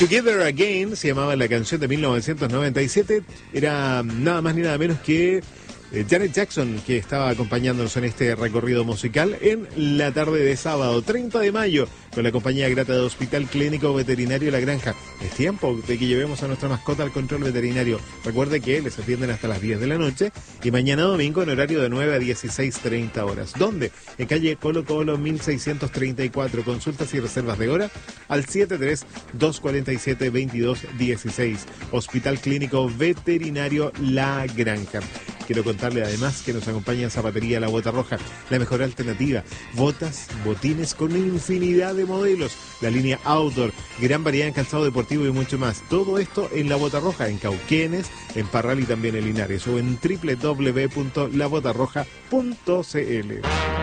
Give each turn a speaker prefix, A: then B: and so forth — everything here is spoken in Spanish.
A: Together Again se llamaba la canción de 1997. Era nada más ni nada menos que Janet Jackson, que estaba acompañándonos en este recorrido musical en la tarde de sábado 30 de mayo con la compañía grata de Hospital Clínico Veterinario La Granja. Es tiempo de que llevemos a nuestra mascota al control veterinario. Recuerde que les atienden hasta las 10 de la noche y mañana domingo en horario de 9 a 16:30 horas. ¿Dónde? En calle Colo Colo 1634. Consultas y reservas de hora al 73-247-2216. Hospital Clínico Veterinario La Granja. Quiero contarle además que nos acompaña en Zapatería La Bota Roja, la mejor alternativa. Botas, botines con infinidad de modelos, la línea outdoor, gran variedad en calzado deportivo y mucho más. Todo esto en La Bota Roja, en Cauquenes, en Parral y también en Linares, o en www.labotarroja.cl.